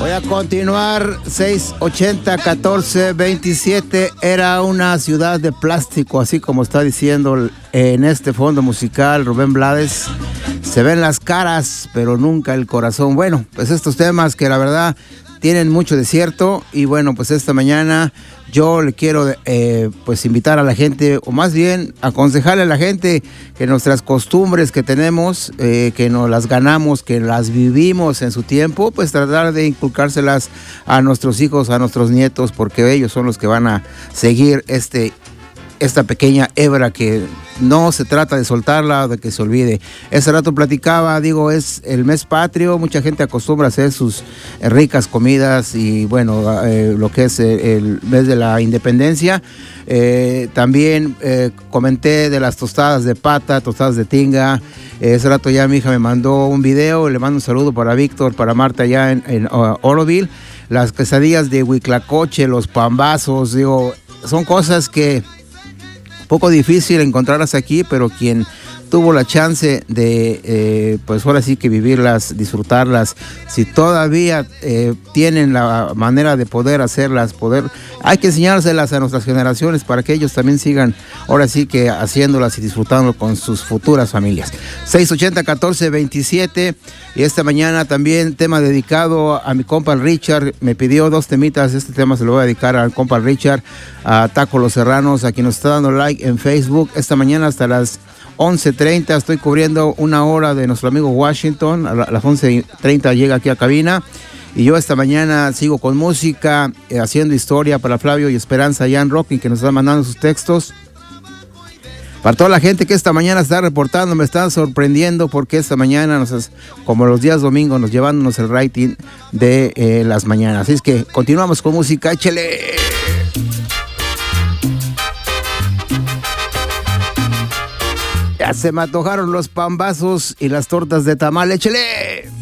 Voy a continuar. 680-14-27. Era una ciudad de plástico, así como está diciendo en este fondo musical Rubén Blades. Se ven las caras, pero nunca el corazón. Bueno, pues estos temas que la verdad tienen mucho de cierto. Y bueno, pues esta mañana yo le quiero pues invitar a la gente, o más bien aconsejarle a la gente que nuestras costumbres que tenemos, que nos las ganamos, que las vivimos en su tiempo, pues tratar de inculcárselas a nuestros hijos, a nuestros nietos, porque ellos son los que van a seguir esta pequeña hebra que no se trata de soltarla o de que se olvide. Ese rato platicaba, digo, es el mes patrio, mucha gente acostumbra a hacer sus ricas comidas y bueno, lo que es el mes de la independencia. También comenté de las tostadas de pata, tostadas de tinga. Ese rato ya mi hija me mandó un video, le mando un saludo para Víctor, para Marta allá en Oroville. Las quesadillas de huitlacoche, los pambazos, digo, son cosas que poco difícil encontrarlas aquí, pero quien tuvo la chance de, pues ahora sí que vivirlas, disfrutarlas, si todavía tienen la manera de poder hacerlas, hay que enseñárselas a nuestras generaciones para que ellos también sigan, ahora sí que haciéndolas y disfrutando con sus futuras familias. 680-14-27, y esta mañana también tema dedicado a mi compa Richard, me pidió 2 temitas, este tema se lo voy a dedicar al compa Richard, a Taco Los Serranos, a quien nos está dando like en Facebook. Esta mañana hasta las 11:30 estoy cubriendo una hora de nuestro amigo Washington, a las 11:30 llega aquí a cabina, y yo esta mañana sigo con música, haciendo historia para Flavio y Esperanza Jan Rocking, que nos están mandando sus textos. Para toda la gente que esta mañana está reportando, me están sorprendiendo porque esta mañana, como los días domingos, nos llevándonos el rating de las mañanas. Así es que continuamos con música, échele. Ya se me antojaron los pambazos y las tortas de tamal, échele.